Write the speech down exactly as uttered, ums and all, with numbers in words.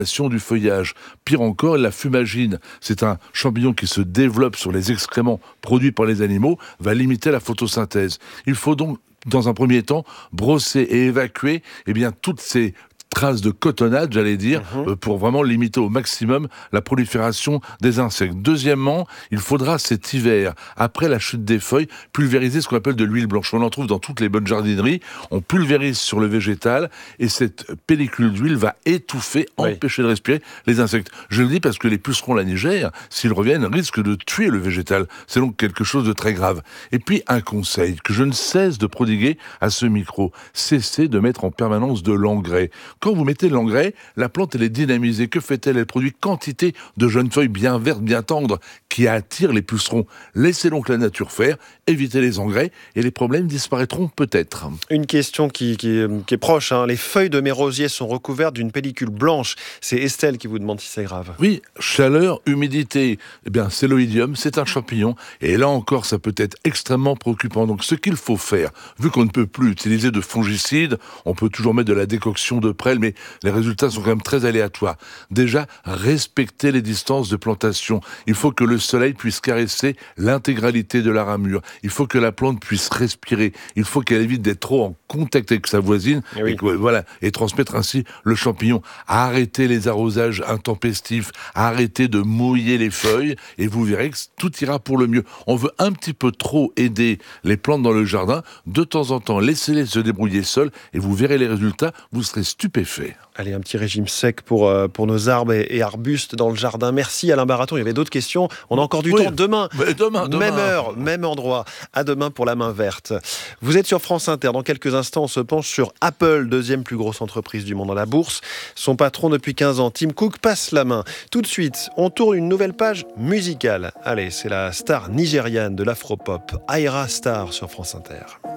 du feuillage. Pire encore, la fumagine, c'est un champignon qui se développe sur les excréments produits par les animaux, va limiter la photosynthèse. Il faut donc, dans un premier temps, brosser et évacuer eh bien, toutes ces traces de cotonnade, j'allais dire, mmh. euh, pour vraiment limiter au maximum la prolifération des insectes. Deuxièmement, il faudra cet hiver, après la chute des feuilles, pulvériser ce qu'on appelle de l'huile blanche. On en trouve dans toutes les bonnes jardineries. On pulvérise sur le végétal et cette pellicule d'huile va étouffer, oui. empêcher de respirer les insectes. Je le dis parce que les pucerons la nigère, s'ils reviennent, risquent de tuer le végétal. C'est donc quelque chose de très grave. Et puis, un conseil que je ne cesse de prodiguer à ce micro, cessez de mettre en permanence de l'engrais. Quand vous mettez de l'engrais, la plante, elle est dynamisée. Que fait-elle ? Elle produit quantité de jeunes feuilles bien vertes, bien tendres, qui attirent les pucerons. Laissez donc la nature faire, évitez les engrais, et les problèmes disparaîtront peut-être. Une question qui, qui, qui est proche. Hein. Les feuilles de mes rosiers sont recouvertes d'une pellicule blanche. C'est Estelle qui vous demande si c'est grave. Oui, chaleur, humidité. Eh bien, c'est l'oïdium, c'est un champignon. Et là encore, ça peut être extrêmement préoccupant. Donc, ce qu'il faut faire, vu qu'on ne peut plus utiliser de fongicides, on peut toujours mettre de la décoction de prêle, mais les résultats sont quand même très aléatoires. Déjà, respectez les distances de plantation. Il faut que le soleil puisse caresser l'intégralité de la ramure. Il faut que la plante puisse respirer. Il faut qu'elle évite d'être trop en contact avec sa voisine et, oui. et, que, voilà, et transmettre ainsi le champignon. Arrêtez les arrosages intempestifs, arrêtez de mouiller les feuilles et vous verrez que tout ira pour le mieux. On veut un petit peu trop aider les plantes dans le jardin. De temps en temps, laissez-les se débrouiller seules et vous verrez les résultats. Vous serez stupéfait. Allez, un petit régime sec pour, euh, pour nos arbres et, et arbustes dans le jardin. Merci Alain Baraton. Il y avait d'autres questions. On a encore du oui, temps demain. demain, demain. Même heure, même endroit. À demain pour la main verte. Vous êtes sur France Inter. Dans quelques instants, on se penche sur Apple, deuxième plus grosse entreprise du monde à la bourse. Son patron depuis quinze ans, Tim Cook, passe la main. Tout de suite, on tourne une nouvelle page musicale. Allez, c'est la star nigériane de l'afropop, Ayra Starr sur France Inter.